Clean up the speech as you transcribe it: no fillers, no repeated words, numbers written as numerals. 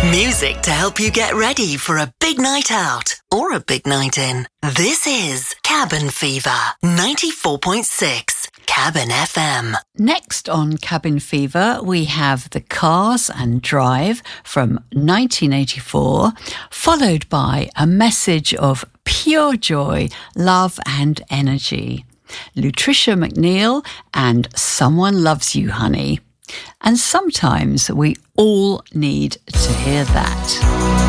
Music to help you get ready for a big night out or a big night in. This is Cabin Fever, 94.6 Cabin FM. Next on Cabin Fever, we have The Cars and Drive from 1984, followed by a message of pure joy, love and energy. Lutricia McNeil and Someone Loves You, Honey. And sometimes we all need to hear that.